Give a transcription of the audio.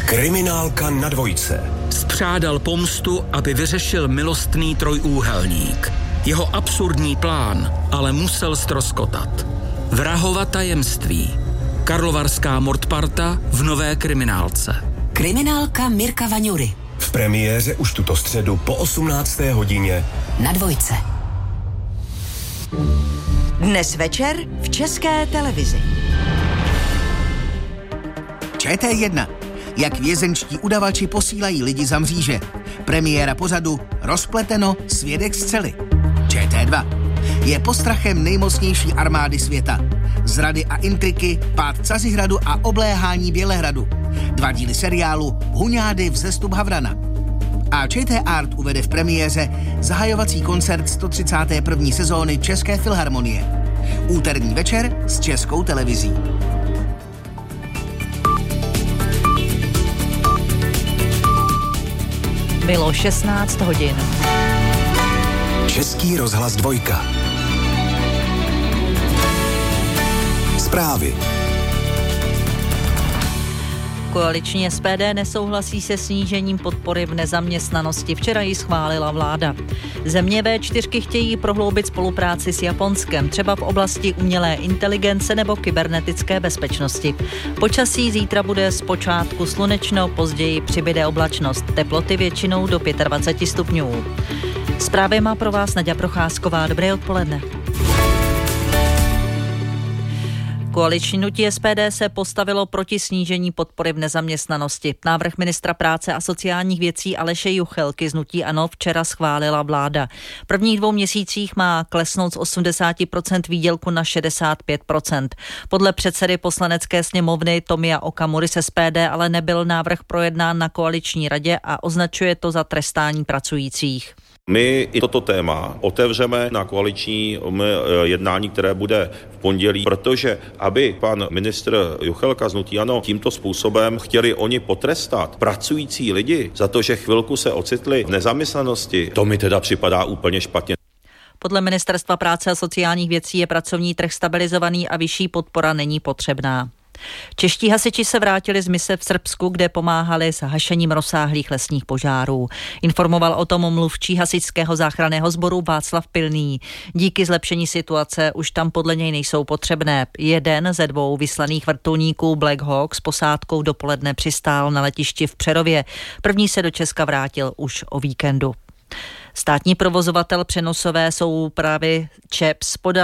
Kriminálka na dvojce. Spřádal pomstu, aby vyřešil milostný trojúhelník. Jeho absurdní plán ale musel ztroskotat. Vrahova tajemství. Karlovarská mordparta v nové kriminálce. Kriminálka Mirka Vaňury. V premiéře už tuto středu po 18. hodině na dvojce. Dnes večer v České televizi. ČT1. Jak vězenčtí udavači posílají lidi za mříže. Premiéra pořadu Rozpleteno, svědek z cely. ČT2. Je postrachem nejmocnější armády světa. Zrady a intriky, pád Cazihradu a obléhání Bělehradu. 2 díly seriálu Huňády vzestup Havrana. A ČT Art uvede v premiéře zahajovací koncert 131. sezóny České filharmonie. Úterní večer s Českou televizí. Bylo 16 hodin. Český rozhlas 2. Zprávy. Koaliční SPD nesouhlasí se snížením podpory v nezaměstnanosti. Včera ji schválila vláda. Země V4 chtějí prohloubit spolupráci s Japonskem, třeba v oblasti umělé inteligence nebo kybernetické bezpečnosti. Počasí zítra bude zpočátku slunečno, později přibyde oblačnost. Teploty většinou do 25 stupňů. Zprávy má pro vás Naďa Procházková. Dobré odpoledne. Koaliční hnutí SPD se postavilo proti snížení podpory v nezaměstnanosti. Návrh ministra práce a sociálních věcí Aleše Juchelky z hnutí ANO včera schválila vláda. V prvních 2 měsících má klesnout z 80% výdělku na 65%. Podle předsedy poslanecké sněmovny Tomia Okamury z SPD ale nebyl návrh projednán na koaliční radě a označuje to za trestání pracujících. My i toto téma otevřeme na koaliční jednání, které bude v pondělí, protože aby pan ministr Juchelka z hnutí ANO tímto způsobem chtěli oni potrestat pracující lidi za to, že chvilku se ocitli v nezaměstnanosti, to mi teda připadá úplně špatně. Podle Ministerstva práce a sociálních věcí je pracovní trh stabilizovaný a vyšší podpora není potřebná. Čeští hasiči se vrátili z mise v Srbsku, kde pomáhali s hašením rozsáhlých lesních požárů. Informoval o tom mluvčí hasičského záchranného sboru Václav Pilný. Díky zlepšení situace už tam podle něj nejsou potřebné. 1 ze 2 vyslaných vrtulníků Black Hawk s posádkou dopoledne přistál na letišti v Přerově. První se do Česka vrátil už o víkendu. Státní provozovatel přenosové soupravy ČEPS podal